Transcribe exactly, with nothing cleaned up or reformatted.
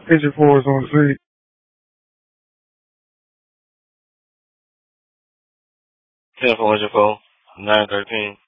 Agent four is on the scene. ten four, Agent four, nine thirteen.